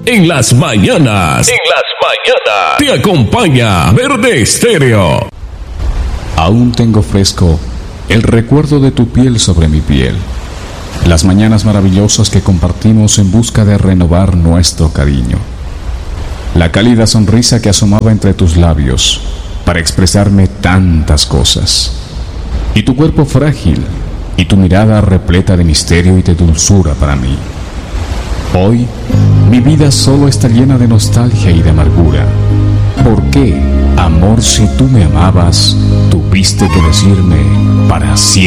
En las mañanas. En las mañanas. Te acompaña Verde Estéreo. Aún tengo fresco el recuerdo de tu piel sobre mi piel. Las mañanas maravillosas que compartimos en busca de renovar nuestro cariño. La cálida sonrisa que asomaba entre tus labios para expresarme tantas cosas. Y tu cuerpo frágil y tu mirada repleta de misterio y de dulzura para mí. Hoy, mi vida solo está llena de nostalgia y de amargura. ¿Por qué, amor, si tú me amabas, tuviste que decirme para siempre?